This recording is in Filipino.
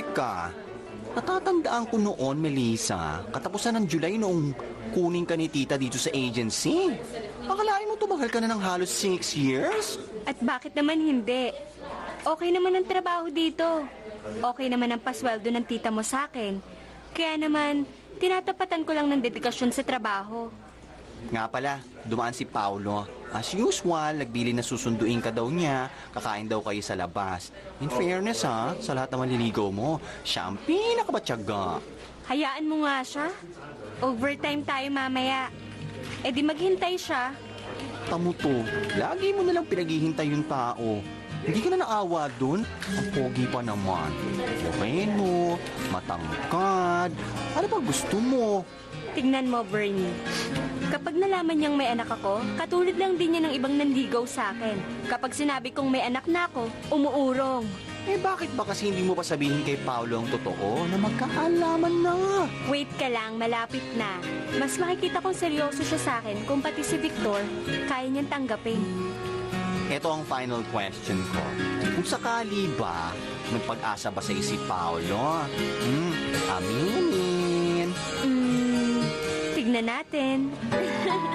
Teka, natatandaan ko noon, Melissa, katapusan ng July noong kunin ka ni tita dito sa agency. Akalain mo tumagal ka na ng halos 6 years? At bakit naman hindi? Okay naman ang trabaho dito. Okay naman ang pasweldo ng tita mo sa akin. Kaya naman, tinatapatan ko lang ng dedikasyon sa trabaho. Nga pala, dumaan si Paulo. As usual, nagbili na susunduin ka daw niya, kakain daw kayo sa labas. In fairness ha, sa lahat ng maliligaw mo, siya ang pinakabatyaga. Hayaan mo nga siya. Overtime tayo mamaya. E di maghintay siya. Tamo to, lagi mo nalang pinaghihintay yung tao. Hindi ka na naawa dun? Ang pogi pa naman. Moreno, matangkad. Ano ba gusto mo? Tignan mo, Bernie. Kapag nalaman niyang may anak ako, katulad lang din niya ng ibang nanligaw sa akin. Kapag sinabi kong may anak na ako, umuurong. Eh bakit ba kasi hindi mo pa sabihin kay Paolo ang totoo na magkaalaman na? Wait ka lang, malapit na. Mas makikita kong seryoso siya sa akin kung pati si Victor, kaya niyang tanggapin. Ito ang final question ko. Kung sakali ba, may pag-asa ba sa si Paolo? Aminin. Tignan natin.